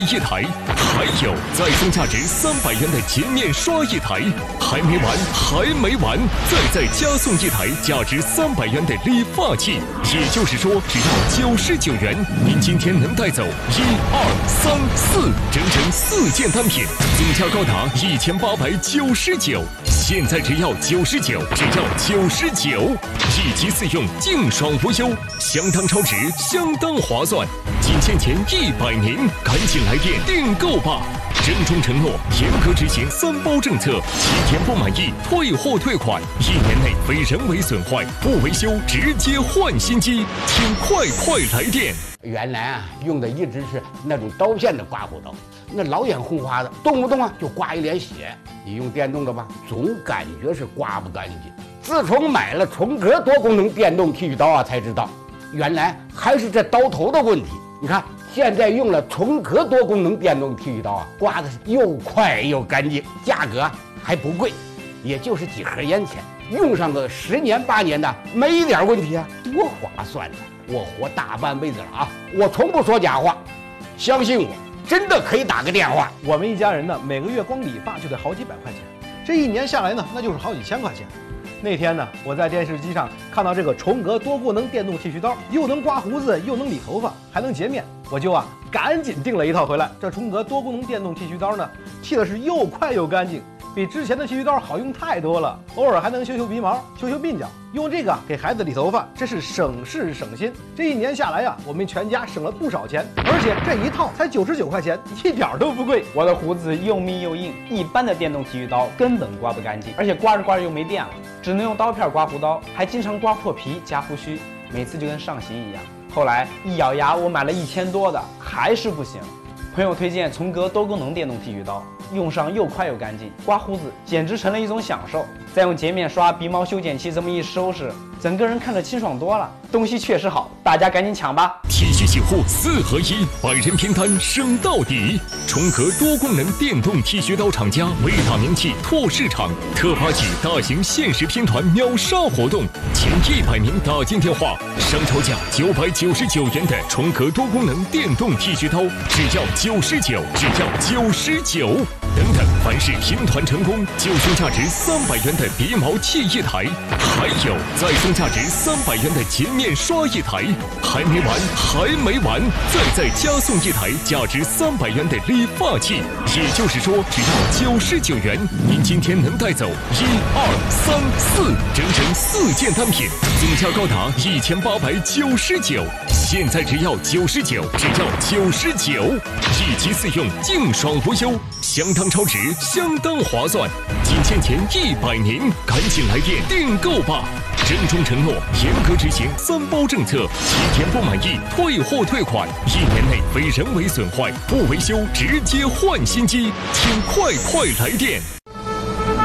一台，还有再送价值300元的洁面刷一台，还没完，再加送一台价值300元的理发器。也就是说，只要99元，您今天能带走1、2、3、4，整整4件单品，总价高达1899。现在只要99，1机4用，净爽无忧，相当超值，相当划算。仅限前100名，赶紧来电订购吧！郑重承诺，严格执行3包政策，7天不满意退货退款，1年内非人为损坏不维修直接换新机，请快来电！ 原来啊，用的一直是那种刀片的刮胡刀，那老眼红花的，动不动啊就刮一脸血。你用电动的吧，总感觉是刮不干净。自从买了重格多功能电动剃须刀啊，才知道原来还是这刀头的问题。你看，现在用了重格多功能电动剃须刀啊，刮的是又快又干净，价格还不贵，也就是几盒烟钱，用上个10年8年的没一点问题啊，多划算呢！我活大半辈子了啊，我从不说假话，相信我，真的可以打个电话。 我们一家人呢，每个月光理发就得好几百块钱，这1年下来呢，那就是好几千块钱。那天呢，我在电视机上看到这个重格多功能电动剃须刀，又能刮胡子，又能理头发，还能洁面，我就赶紧订了一套回来。这重格多功能电动剃须刀呢，剃的是又快又干净，比之前的剃须刀好用太多了。偶尔还能修鼻毛、修鬓角，用这个给孩子理头发，这是省事省心。这1年下来呀，我们全家省了不少钱，而且这一套才99块钱，一点都不贵。 我的胡子又密又硬，一般的电动剃须刀根本刮不干净，而且刮着又没电了，只能用刀片刮胡刀，还经常刮破皮加胡须，每次就跟上刑一样。后来一咬牙，我买了1000多的，还是不行。朋友推荐重格多功能电动剃须刀，用上又快又干净，刮胡子简直成了一种享受。再用洁面刷、鼻毛修剪器这么一收拾，整个人看着清爽多了。东西确实好，大家赶紧抢吧！ 剃须洗护4合1，百人拼单省到底。重格多功能电动剃须刀厂家为打名气拓市场，特发起大型限时拼团秒杀活动，前100名打进电话，上超价999元的重格多功能电动剃须刀，只要99。等等，凡是拼团成功，就送价值300元的鼻毛器一台，还有再送价值300元的洁面刷一台，还没完，再加送一台价值300元的理发器。也就是说，只要99元，您今天能带走1、2、3、4，整整4件单品，总价高达1899。现在只要99，1机4用，净爽无忧，相当超值，相当划算。仅限前100名，赶紧来电订购吧！郑重承诺，严格执行3包政策，7天不满意退货退款，1年内非人为损坏不维修直接换新机，请快来电！